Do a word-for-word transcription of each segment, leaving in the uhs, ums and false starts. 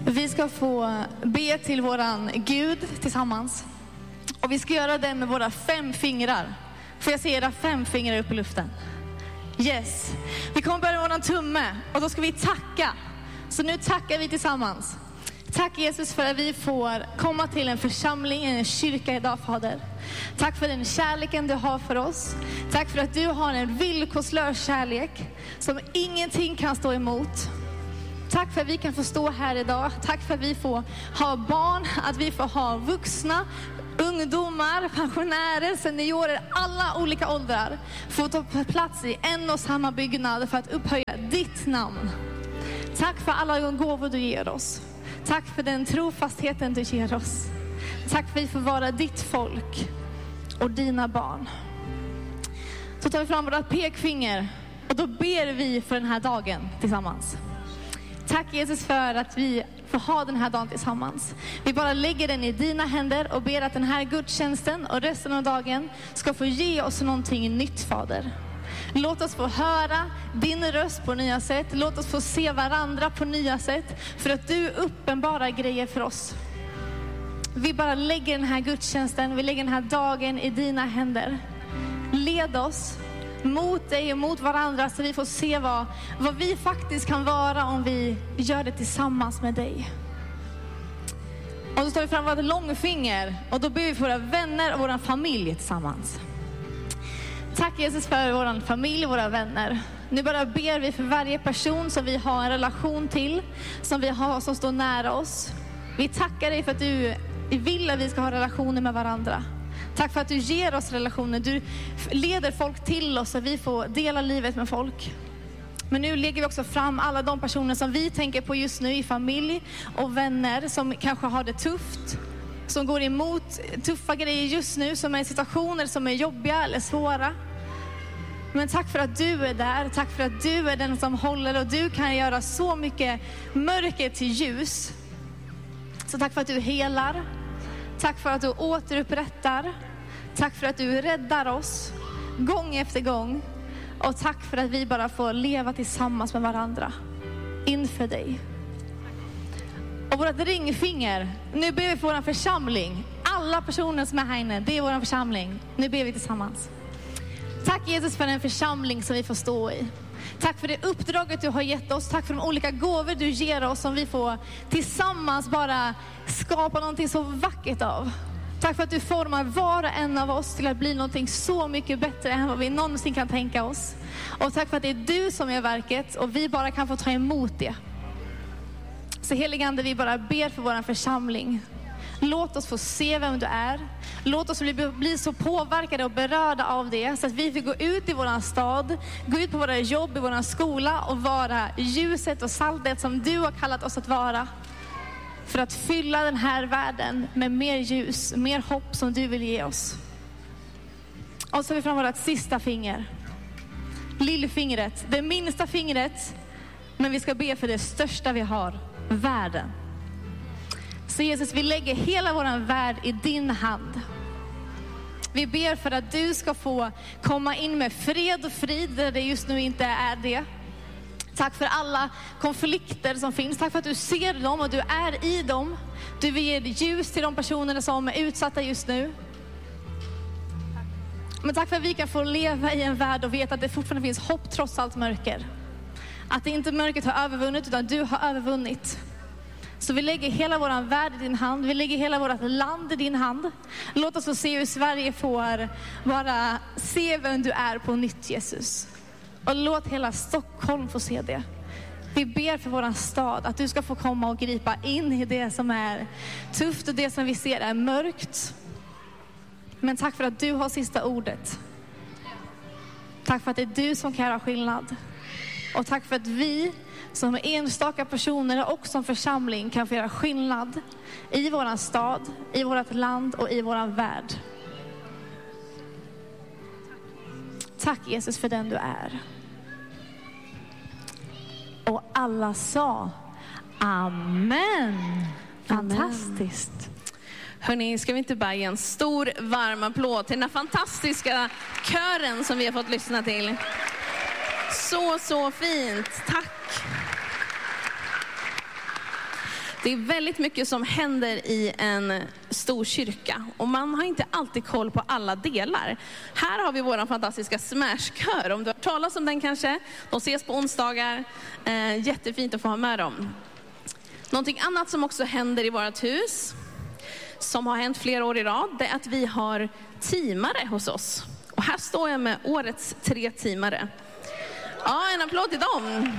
Vi ska få be till våran Gud tillsammans. Och vi ska göra det med våra fem fingrar. Får jag se era fem fingrar upp i luften? Yes. Vi kommer börja med våran tumme. Och då ska vi tacka. Så nu tackar vi tillsammans. Tack Jesus för att vi får komma till en församling, en kyrka idag, Fader. Tack för den kärleken du har för oss. Tack för att du har en villkorslös kärlek som ingenting kan stå emot. Tack för att vi kan få stå här idag. Tack för att vi får ha barn, att vi får ha vuxna, ungdomar, pensionärer, seniorer, alla olika åldrar. Får ta plats i en och samma byggnad för att upphöja ditt namn. Tack för alla de gåvor du ger oss. Tack för den trofastheten du ger oss. Tack för att vi får vara ditt folk och dina barn. Så tar vi fram våra pekfinger och då ber vi för den här dagen tillsammans. Tack Jesus för att vi får ha den här dagen tillsammans. Vi bara lägger den i dina händer och ber att den här gudstjänsten och resten av dagen ska få ge oss någonting nytt, Fader. Låt oss få höra din röst på nya sätt. Låt oss få se varandra på nya sätt. För att du uppenbarar grejer för oss. Vi bara lägger den här gudstjänsten, vi lägger den här dagen i dina händer. Led oss mot dig och mot varandra så vi får se vad, vad vi faktiskt kan vara om vi gör det tillsammans med dig. Och så tar vi fram vårt långfinger och då ber vi för våra vänner och vår familj tillsammans. Tack Jesus för vår familj och våra vänner. Nu bara ber vi för varje person som vi har en relation till, som vi har som står nära oss. Vi tackar dig för att du vill att vi ska ha relationer med varandra. Tack för att du ger oss relationer. Du leder folk till oss så att vi får dela livet med folk. Men nu lägger vi också fram alla de personer som vi tänker på just nu i familj och vänner som kanske har det tufft. Som går emot tuffa grejer just nu, som är situationer som är jobbiga eller svåra. Men tack för att du är där. Tack för att du är den som håller och du kan göra så mycket mörker till ljus. Så tack för att du helar. Tack för att du återupprättar. Tack för att du räddar oss gång efter gång. Och tack för att vi bara får leva tillsammans med varandra inför dig. Och vårt ringfinger, nu ber vi för vår församling. Alla personer som är här inne, det är vår församling. Nu ber vi tillsammans. Tack Jesus för den församling som vi får stå i. Tack för det uppdraget du har gett oss. Tack för de olika gåvor du ger oss som vi får tillsammans bara skapa någonting så vackert av. Tack för att du formar var och en av oss till att bli någonting så mycket bättre än vad vi någonsin kan tänka oss. Och tack för att det är du som är verket och vi bara kan få ta emot det. Så helige Ande, vi bara ber för vår församling. Låt oss få se vem du är. Låt oss bli, bli så påverkade och berörda av det. Så att vi får gå ut i våran stad. Gå ut på våra jobb, i våran skola. Och vara ljuset och saltet som du har kallat oss att vara. För att fylla den här världen med mer ljus. Mer hopp som du vill ge oss. Och så har vi fram vårt sista finger. Lillfingret. Det minsta fingret. Men vi ska be för det största vi har. Världen. Så Jesus, vi lägger hela våran värld i din hand. Vi ber för att du ska få komma in med fred och frid där det just nu inte är det. Tack för alla konflikter som finns. Tack för att du ser dem och du är i dem. Du vill ge ljus till de personerna som är utsatta just nu. Men tack för att vi kan få leva i en värld och veta att det fortfarande finns hopp trots allt mörker. Att det inte mörkret har övervunnit utan du har övervunnit. Så vi lägger hela våran värld i din hand. Vi lägger hela vårt land i din hand. Låt oss få se hur Sverige får bara se vem du är på nytt, Jesus. Och låt hela Stockholm få se det. Vi ber för våran stad att du ska få komma och gripa in i det som är tufft och det som vi ser är mörkt. Men tack för att du har sista ordet. Tack för att det är du som kan göra skillnad. Och tack för att vi som enstaka personer och som församling kan få göra skillnad i våran stad, i vårat land och i våran värld. Tack Jesus för den du är. Och alla sa amen. Fantastiskt. Hörrni, ska vi inte bara ge en stor varm applåd till den här fantastiska kören som vi har fått lyssna till. Så, så fint. Tack. Det är väldigt mycket som händer i en stor kyrka och man har inte alltid koll på alla delar. Här har vi vår fantastiska Smash-kör. Om du har talat om den kanske, de ses på onsdagar. Eh, jättefint att få ha med dem. Någonting annat som också händer i vårt hus, som har hänt flera år i rad, det är att vi har teamare hos oss. Och här står jag med årets tre teamare. Ja, en applåd till dem.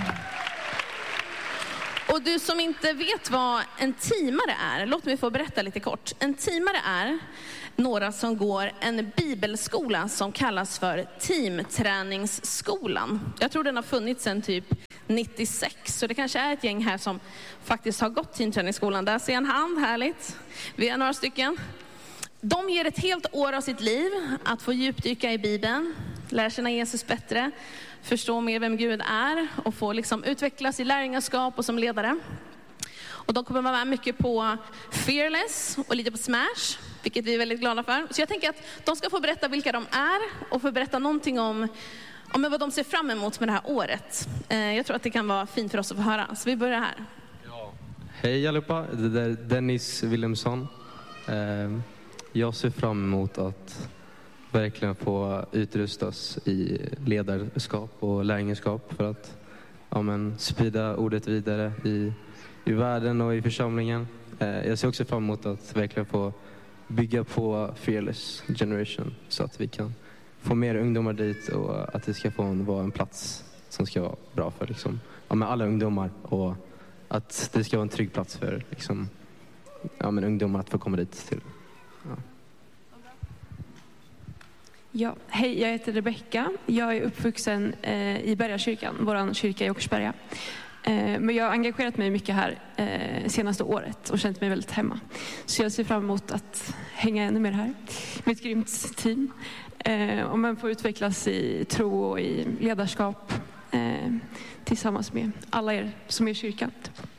Och du som inte vet vad en teamare är, låt mig få berätta lite kort. En teamare är några som går en bibelskola som kallas för teamträningsskolan. Jag tror den har funnits sedan typ nittiosex, så det kanske är ett gäng här som faktiskt har gått teamträningsskolan. Där ser en hand, härligt. Vi är några stycken. De ger ett helt år av sitt liv att få djupdyka i Bibeln, lära känna Jesus bättre, förstå mer vem Gud är och få liksom utvecklas i lärjungaskap och som ledare. Och de kommer vara med mycket på Fearless och lite på Smash, vilket vi är väldigt glada för. Så jag tänker att de ska få berätta vilka de är och få berätta någonting om, om vad de ser fram emot med det här året. Jag tror att det kan vara fint för oss att få höra. Så vi börjar här. Ja. Hej allihopa, det är Dennis Wilhelmsson. Jag ser fram emot att verkligen få utrustas i ledarskap och lärjungaskap för att ja, men, sprida ordet vidare i, i världen och i församlingen. Jag ser också fram emot att verkligen få bygga på Fearless Generation så att vi kan få mer ungdomar dit och att det ska få en, vara en plats som ska vara bra för liksom, ja, men alla ungdomar och att det ska vara en trygg plats för liksom, ja, men ungdomar att få komma dit till. Ja. Ja, hej, jag heter Rebecka. Jag är uppvuxen eh, i Bergakyrkan, vår kyrka i Åkersberga. Eh, men jag har engagerat mig mycket här eh, senaste året och känt mig väldigt hemma. Så jag ser fram emot att hänga ännu mer här med ett grymt team. Eh, och man får utvecklas i tro och i ledarskap eh, tillsammans med alla er som är i kyrkan.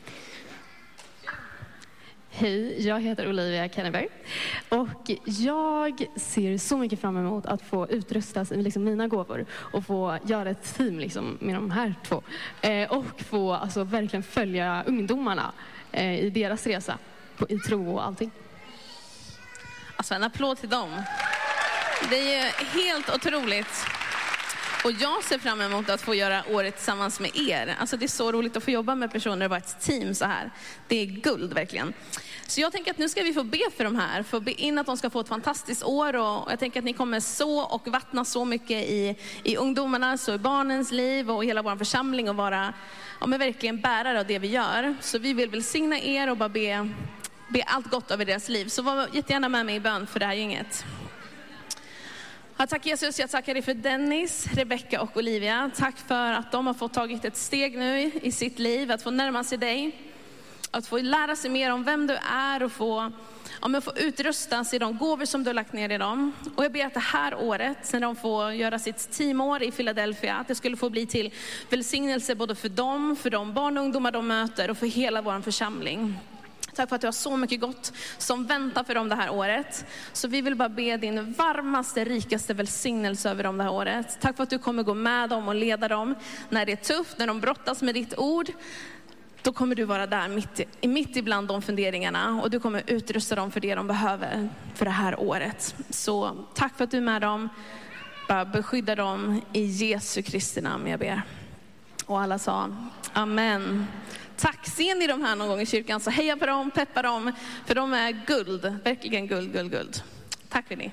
Hej, jag heter Olivia Kenneberg och jag ser så mycket fram emot att få utrustas i liksom mina gåvor och få göra ett team liksom med de här två eh, och få alltså, verkligen följa ungdomarna eh, i deras resa på, i tro och allting. Alltså en applåd till dem. Det är helt otroligt. Och jag ser fram emot att få göra året tillsammans med er. Alltså det är så roligt att få jobba med personer och vara ett team så här. Det är guld verkligen. Så jag tänker att nu ska vi få be för de här. Få be in att de ska få ett fantastiskt år. Och jag tänker att ni kommer så och vattna så mycket i, i ungdomarnas och i barnens liv och i hela vår församling. Och vara ja, men verkligen bärare av det vi gör. Så vi vill välsigna er och bara be, be allt gott över deras liv. Så var jättegärna med mig i bön för det här gänget. Ja, tack Jesus, jag tackar dig för Dennis, Rebecka och Olivia. Tack för att de har fått tagit ett steg nu i sitt liv, att få närma sig dig. Att få lära sig mer om vem du är och få, ja, men få utrustas i de gåvor som du har lagt ner i dem. Och jag ber att det här året, när de får göra sitt teamår i Philadelphia, att det skulle få bli till välsignelse både för dem, för de barn och ungdomar de möter och för hela vår församling. Tack för att du har så mycket gott som väntar för dem det här året. Så vi vill bara be din varmaste, rikaste välsignelse över dem det här året. Tack för att du kommer gå med dem och leda dem när det är tufft, när de brottas med ditt ord. Då kommer du vara där mitt, i, mitt ibland de funderingarna. Och du kommer utrusta dem för det de behöver för det här året. Så tack för att du är med dem. Bara beskydda dem i Jesu Kristi namn, jag ber. Och alla sa amen. Tack, ser ni de här någon gång i kyrkan så heja på dem, peppa dem. För de är guld, verkligen guld, guld, guld. Tack för det.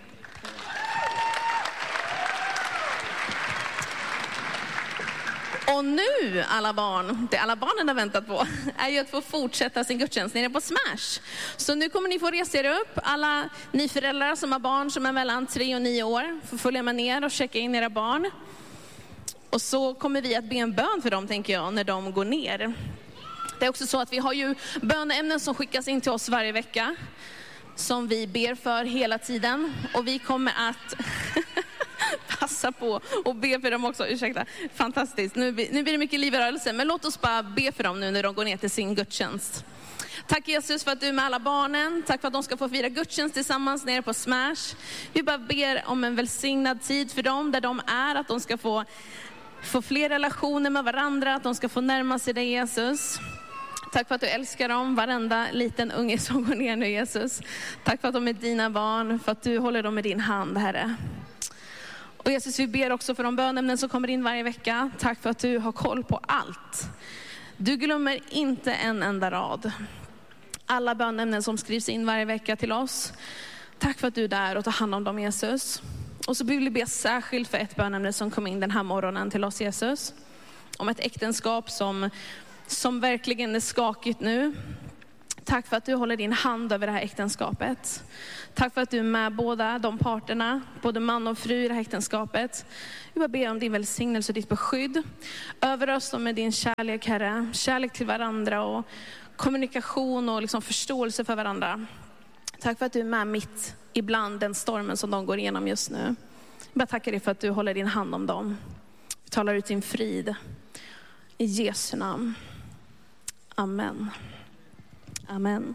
Och nu alla barn, det alla barnen har väntat på, är ju att få fortsätta sin gudstjänst nere på Smash. Så nu kommer ni få resa er upp. Alla ni föräldrar som har barn som är mellan tre och nio år får följa med ner och checka in era barn. Och så kommer vi att be en bön för dem, tänker jag, när de går ner. Det är också så att vi har ju böneämnen som skickas in till oss varje vecka. Som vi ber för hela tiden. Och vi kommer att passa på och be för dem också. Ursäkta, fantastiskt. Nu, nu blir det mycket liv i rörelse. Men låt oss bara be för dem nu när de går ner till sin gudstjänst. Tack Jesus för att du är med alla barnen. Tack för att de ska få fira gudstjänst tillsammans nere på Smash. Vi bara ber om en välsignad tid för dem där de är. Att de ska få, få fler relationer med varandra. Att de ska få närma sig dig Jesus. Tack för att du älskar dem, varenda liten unge som går ner nu, Jesus. Tack för att de är dina barn, för att du håller dem i din hand, Herre. Och Jesus, vi ber också för de bönämnen som kommer in varje vecka. Tack för att du har koll på allt. Du glömmer inte en enda rad. Alla bönämnen som skrivs in varje vecka till oss. Tack för att du är där och tar hand om dem, Jesus. Och så vill vi be särskilt för ett bönämne som kom in den här morgonen till oss, Jesus. Om ett äktenskap som, som verkligen är skakigt nu. Tack för att du håller din hand över det här äktenskapet. Tack för att du är med båda de parterna, både man och fru i det här äktenskapet. Vi bara ber om din välsignelse och ditt beskydd. Överös dem med din kärlek, Herre. Kärlek till varandra och kommunikation och liksom förståelse för varandra. Tack för att du är med mitt ibland den stormen som de går igenom just nu. Jag bara tackar dig för att du håller din hand om dem. Vi talar ut din frid. I Jesu namn. Amen. Amen.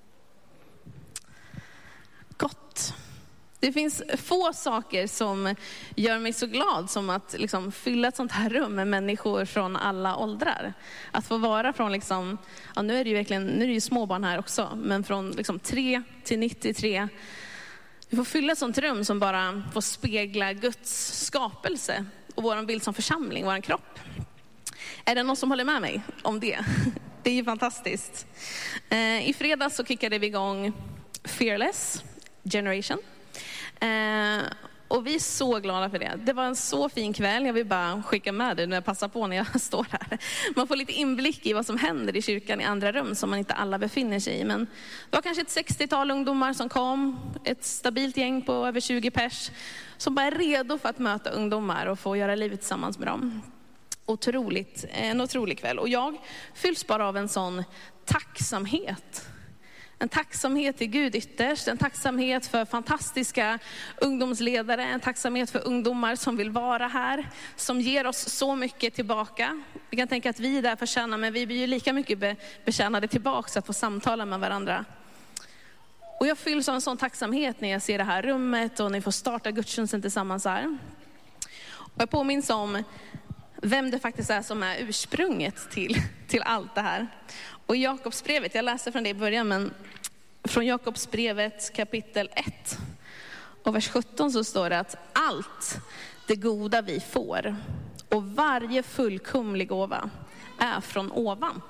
Gott. Det finns få saker som gör mig så glad som att liksom fylla ett sånt här rum med människor från alla åldrar. Att få vara från, liksom, ja, nu är det ju verkligen, nu är det ju småbarn här också, men från liksom tre till nittiotre. Vi får fylla ett sånt rum som bara får spegla Guds skapelse och vår bild som församling, vår kropp. Är det någon som håller med mig om det? Det är ju fantastiskt. I fredags så kickade vi igång Fearless Generation. Och vi är så glada för det. Det var en så fin kväll. Jag vill bara skicka med det när jag passar på när jag står här. Man får lite inblick i vad som händer i kyrkan i andra rum som man inte alla befinner sig i. Men det var kanske ett sextiotal ungdomar som kom. Ett stabilt gäng på över tjugo pers. Som bara är redo för att möta ungdomar och få göra livet tillsammans med dem. Otroligt, en otrolig kväll. Och jag fylls bara av en sån tacksamhet. En tacksamhet till Gud ytterst. En tacksamhet för fantastiska ungdomsledare. En tacksamhet för ungdomar som vill vara här. Som ger oss så mycket tillbaka. Vi kan tänka att vi är där för att tjäna, men vi blir ju lika mycket be- betjänade tillbaka så att få samtala med varandra. Och jag fylls av en sån tacksamhet när jag ser det här rummet och när vi får starta gudstjänsten tillsammans här. Och jag påminns om vem det faktiskt är som är ursprunget till, till allt det här. Och i Jakobsbrevet, jag läser från det i början, men från Jakobsbrevet kapitel ett och vers sjutton så står det att allt det goda vi får och varje fullkomlig gåva är från ovan.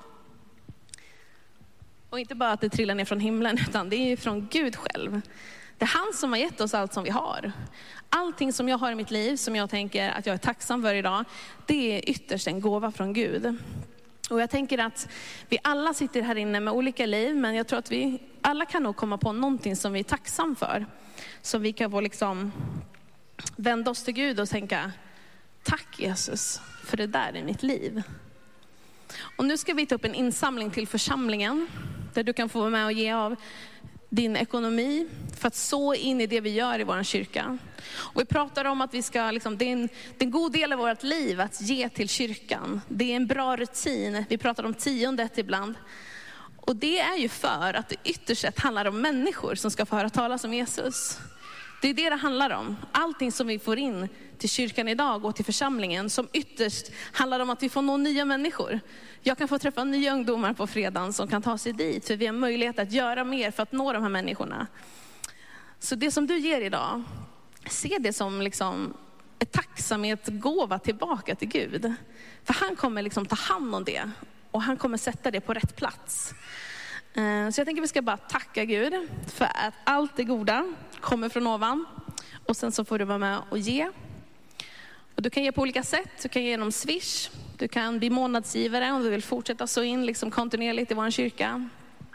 Och inte bara att det trillar ner från himlen, utan det är från Gud själv. Det är han som har gett oss allt som vi har. Allting som jag har i mitt liv, som jag tänker att jag är tacksam för idag, det är ytterst en gåva från Gud. Och jag tänker att vi alla sitter här inne med olika liv, men jag tror att vi alla kan nog komma på någonting som vi är tacksam för. Så vi kan få liksom vända oss till Gud och tänka, tack Jesus för det där i mitt liv. Och nu ska vi ta upp en insamling till församlingen, där du kan få vara med och ge av din ekonomi för att så in i det vi gör i vår kyrka. Och vi pratar om att vi ska, liksom, det, är en, det är en god del av vårt liv att ge till kyrkan. Det är en bra rutin. Vi pratar om tiondet ibland. Och det är ju för att det ytterst sett handlar om människor som ska få höra talas om Jesus. Det är det det handlar om. Allting som vi får in till kyrkan idag och till församlingen som ytterst handlar om att vi får nå nya människor. Jag kan få träffa nya ungdomar på fredagen som kan ta sig dit. För vi har möjlighet att göra mer för att nå de här människorna. Så det som du ger idag, se det som liksom ett tacksamhetsgåva tillbaka till Gud. För han kommer liksom ta hand om det. Och han kommer sätta det på rätt plats. Så jag tänker att vi ska bara tacka Gud för att allt det goda kommer från ovan. Och sen så får du vara med och ge. Och du kan ge på olika sätt. Du kan ge genom Swish. Du kan bli månadsgivare om du vill fortsätta så in liksom kontinuerligt i vår kyrka.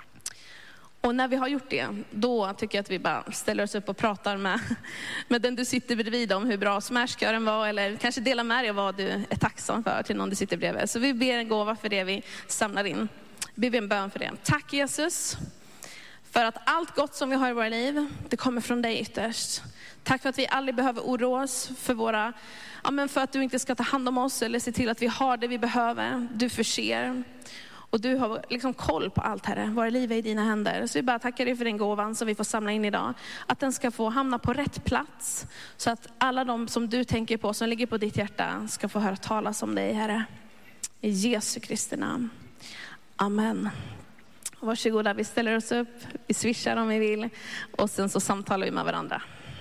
Och när vi har gjort det, då tycker jag att vi bara ställer oss upp och pratar med, med den du sitter bredvid om hur bra smashkören var. Eller kanske dela med dig av vad du är tacksam för till någon du sitter bredvid. Så vi ber en gåva för det vi samlar in. Vi ber en bön för det. Tack Jesus för att allt gott som vi har i våra liv, det kommer från dig ytterst. Tack för att vi aldrig behöver oroa oss för våra, ja men för att du inte ska ta hand om oss eller se till att vi har det vi behöver. Du förser och du har liksom koll på allt, Herre. Våra liv är i dina händer. Så vi bara tackar dig för den gåvan som vi får samla in idag. Att den ska få hamna på rätt plats så att alla de som du tänker på, som ligger på ditt hjärta, ska få höra talas om dig, Herre. I Jesu Kristi namn. Amen. Varsågoda, vi ställer oss upp, vi swishar om vi vill och sen så samtalar vi med varandra.